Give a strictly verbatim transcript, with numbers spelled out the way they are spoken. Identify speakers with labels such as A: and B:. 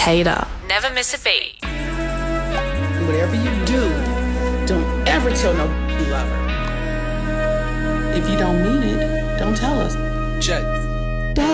A: hater.
B: Never miss a beat.
C: Whatever you do, don't ever tell no you love her. If you don't mean it, don't tell us.
D: Check.